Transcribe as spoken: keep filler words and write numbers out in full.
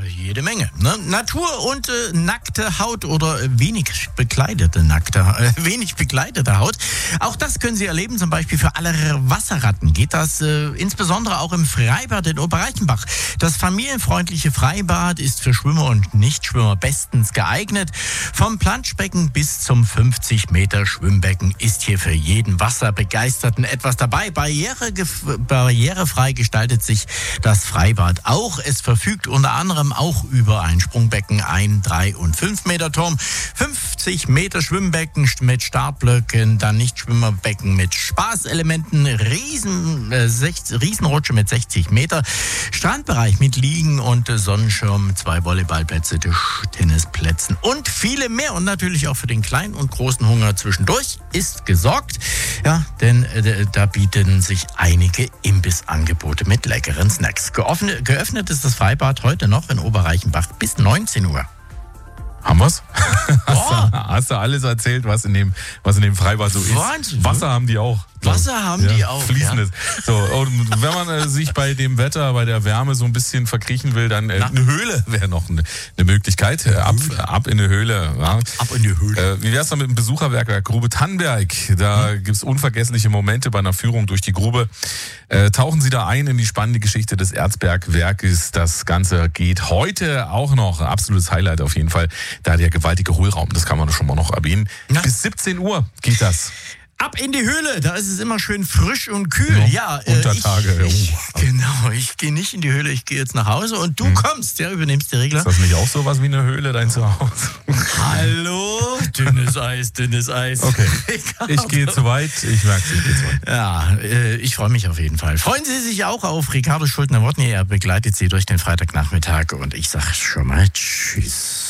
jede Menge. Ne? Natur und äh, nackte Haut oder äh, wenig bekleidete nackte, äh, wenig bekleidete Haut. Auch das können Sie erleben, zum Beispiel für alle Wasserratten geht das äh, insbesondere auch im Freibad in Oberreichenbach. Das familienfreundliche Freibad ist für Schwimmer und Nichtschwimmer bestens geeignet. Vom Planschbecken bis zum fünfzig Meter Schwimmbecken ist hier für jeden Wasserbegeisterten etwas dabei. Barriere, barrierefrei gestaltet sich das Freibad auch. Es verfügt unter anderem auch über ein Sprungbecken, ein drei und fünf Meter Turm, fünfzig Meter Schwimmbecken mit Startblöcken, dann Nichtschwimmerbecken mit Spaßelementen, Riesen, äh, sechzig, Riesenrutsche mit sechzig Meter, Strandbereich mit Liegen und Sonnenschirm, zwei Volleyballplätze, Tennisplätzen und viele mehr. Und natürlich auch für den kleinen und großen Hunger zwischendurch ist gesorgt. Ja, denn äh, da bieten sich einige Imbissangebote mit leckeren Snacks. Geöffnet, geöffnet ist das Freibad heute noch in Oberreichenbach bis neunzehn Uhr. Haben wir's? Oh. Hast, du, hast du alles erzählt, was in dem, was in dem Freibad so ist? Wahnsinn. Wasser haben die auch. Wasser haben ja, die auch. Fließendes. Ja. So, und wenn man äh, sich bei dem Wetter, bei der Wärme so ein bisschen verkriechen will, dann äh, eine Höhle wäre noch eine, eine Möglichkeit. Äh, ab, ab in eine Höhle. Ja. Ab in die Höhle. Äh, wie wär's dann mit dem Besucherwerk der Grube Tannberg? Da hm. gibt's unvergessliche Momente bei einer Führung durch die Grube. Äh, tauchen Sie da ein in die spannende Geschichte des Erzbergwerkes. Das Ganze geht heute auch noch. Ein absolutes Highlight auf jeden Fall. Da der gewaltige Hohlraum, das kann man schon mal noch erwähnen. Ja. Bis siebzehn Uhr geht das. Ab in die Höhle, da ist es immer schön frisch und kühl. Ja, ja unter ich, Tage. Ich, genau, ich gehe nicht in die Höhle, ich gehe jetzt nach Hause und du hm. kommst, ja, übernimmst die Regler. Ist das nicht auch sowas wie eine Höhle, dein Zuhause? Hallo, dünnes Eis, dünnes Eis. Okay, ich gehe zu weit, ich merke es, ich gehe zu weit. Ja, äh, ich freue mich auf jeden Fall. Freuen Sie sich auch auf Ricardo Schuldner-Wodny, er begleitet Sie durch den Freitagnachmittag und ich sage schon mal tschüss.